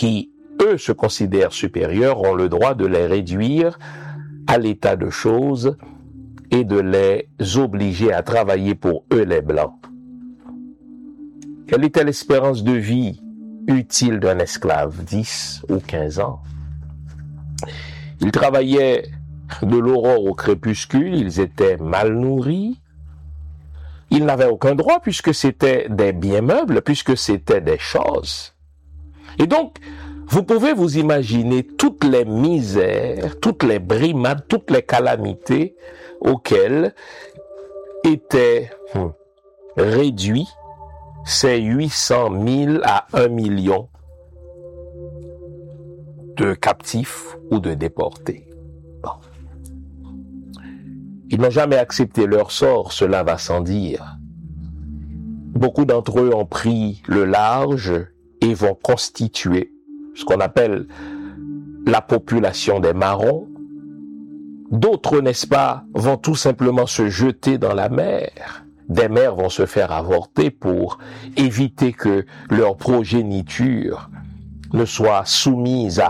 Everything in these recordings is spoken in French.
qui, eux, se considèrent supérieurs, ont le droit de les réduire à l'état de choses et de les obliger à travailler pour eux, les Blancs. Quelle était l'espérance de vie utile d'un esclave? 10 ou 15 ans. Ils travaillaient de l'aurore au crépuscule, ils étaient mal nourris. Ils n'avaient aucun droit puisque c'était des biens meubles, puisque c'était des choses. Et donc, vous pouvez vous imaginer toutes les misères, toutes les brimades, toutes les calamités auxquelles étaient réduits ces 800 000 à 1 million de captifs ou de déportés. Bon. Ils n'ont jamais accepté leur sort, cela va sans dire. Beaucoup d'entre eux ont pris le large et vont constituer ce qu'on appelle la population des marrons. D'autres, n'est-ce pas, vont tout simplement se jeter dans la mer. Des mères vont se faire avorter pour éviter que leur progéniture ne soit soumise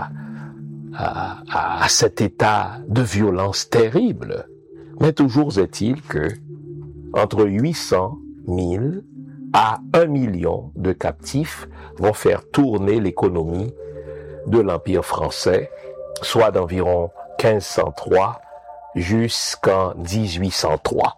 à cet état de violence terrible. Mais toujours est-il que entre 800 000 à 1 million de captifs vont faire tourner l'économie de l'Empire français, soit d'environ 1503 jusqu'en 1803.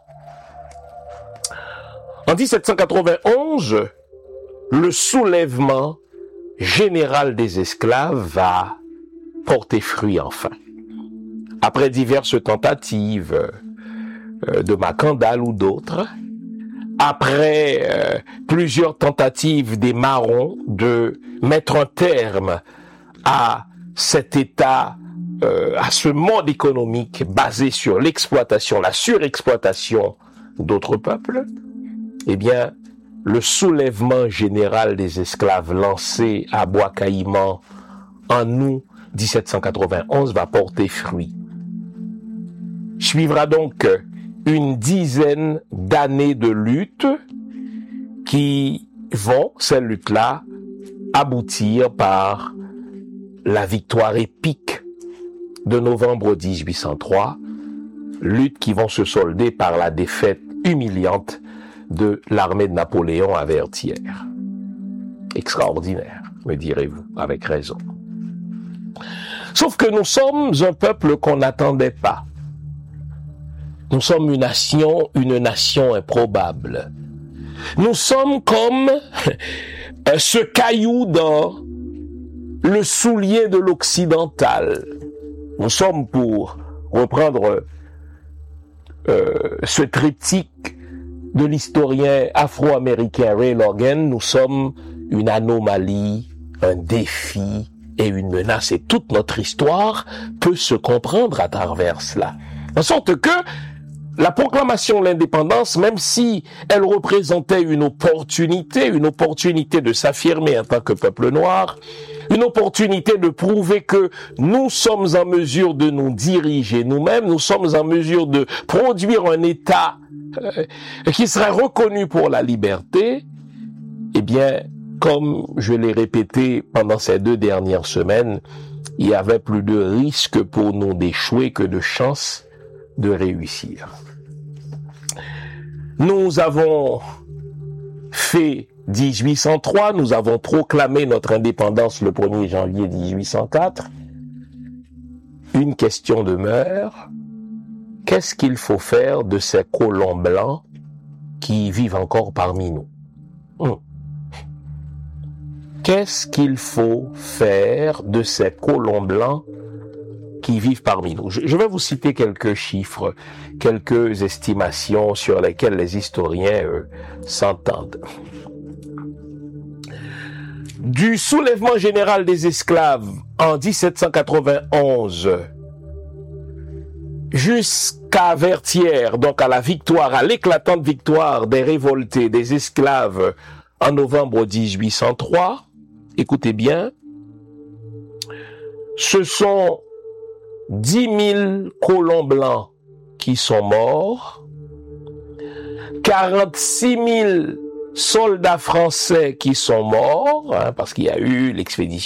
En 1791, le soulèvement général des esclaves va porter fruit enfin. Après diverses tentatives de Macandal ou d'autres, après plusieurs tentatives des marrons de mettre un terme à cet état, à ce mode économique basé sur l'exploitation, la surexploitation d'autres peuples, eh bien, le soulèvement général des esclaves lancé à Bois-Caïman en août 1791 va porter fruit. Suivra donc une dizaine d'années de lutte qui vont, ces luttes-là, aboutir par la victoire épique de novembre 1803, luttes qui vont se solder par la défaite humiliante de l'armée de Napoléon à Vertières. Extraordinaire, me direz-vous, avec raison. Sauf que nous sommes un peuple qu'on n'attendait pas. Nous sommes une nation improbable. Nous sommes comme ce caillou dans le soulier de l'occidental. Nous sommes, pour reprendre ce triptyque de l'historien afro-américain Ray Logan, nous sommes une anomalie, un défi et une menace. Et toute notre histoire peut se comprendre à travers cela. En sorte que la proclamation de l'indépendance, même si elle représentait une opportunité de s'affirmer en tant que peuple noir, une opportunité de prouver que nous sommes en mesure de nous diriger nous-mêmes, nous sommes en mesure de produire un État qui serait reconnu pour la liberté, eh bien, comme je l'ai répété pendant ces 2 dernières semaines, il y avait plus de risques pour nous d'échouer que de chances de réussir. Nous avons fait 1803, nous avons proclamé notre indépendance le 1er janvier 1804. Une question demeure: qu'est-ce qu'il faut faire de ces colons blancs qui vivent encore parmi nous? Qu'est-ce qu'il faut faire de ces colons blancs qui vivent parmi nous? Je vais vous citer quelques chiffres, quelques estimations sur lesquelles les historiens s'entendent. Du soulèvement général des esclaves en 1791 jusqu'à Vertières, donc à la victoire, à l'éclatante victoire des révoltés, des esclaves en novembre 1803, écoutez bien, ce sont 10 000 colons blancs qui sont morts, 46 000 soldats français qui sont morts, parce qu'il y a eu l'expédition